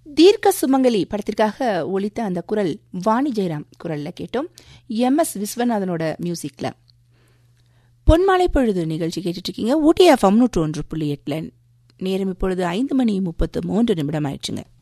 தீர்க்க சுமங்கலி படத்திற்காக ஒலித்த அந்த குரல் வாணி ஜெயராம் குரல்ல கேட்டோம். MS விஸ்வநாதனோட மியூசிக்ல. பொன்மாலை பொழுது நிகழ்ச்சி கேட்டுட்டு இருக்கீங்க. ஊட்டி FM 101.8. நேரம் இப்பொழுது 5:33 ஆயிடுச்சுங்க.